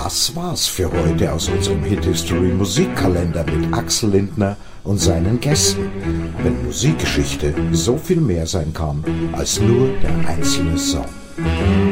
das war's für heute aus unserem Hit History Musikkalender mit Axel Lindner und seinen Gästen. Wenn Musikgeschichte so viel mehr sein kann als nur der einzelne Song.